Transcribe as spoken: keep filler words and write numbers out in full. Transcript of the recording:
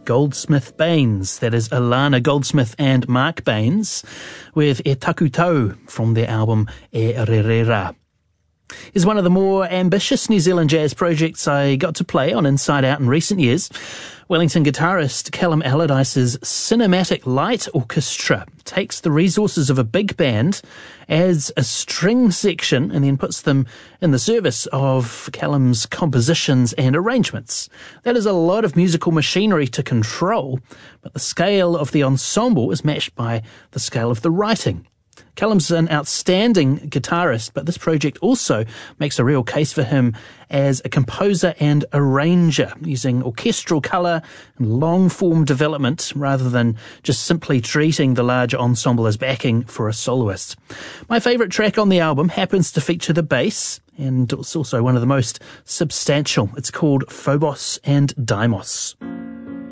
Goldsmith Baines, that is Alana Goldsmith and Mark Baines, with E Taku Tau from their album E Rerera. Is one of the more ambitious New Zealand jazz projects I got to play on Inside Out in recent years. Wellington guitarist Callum Allardyce's cinematic light orchestra takes the resources of a big band, adds a string section, and then puts them in the service of Callum's compositions and arrangements. That is a lot of musical machinery to control, but the scale of the ensemble is matched by the scale of the writing. Callum's an outstanding guitarist, but this project also makes a real case for him as a composer and arranger, using orchestral colour and long-form development rather than just simply treating the larger ensemble as backing for a soloist. My favourite track on the album happens to feature the bass, and it's also one of the most substantial. It's called Phobos and Deimos.